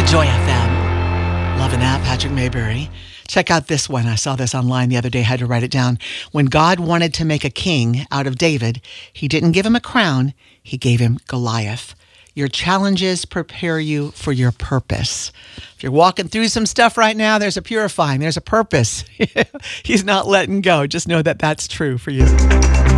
Joy FM. Loving that, Patrick Mayberry. Check out this one. I saw this online the other day, had to write it down. When God wanted to make a king out of David, he didn't give him a crown, he gave him Goliath. Your challenges prepare you for your purpose. If you're walking through some stuff right now, there's a purifying, there's a purpose. He's not letting go. Just know that that's true for you.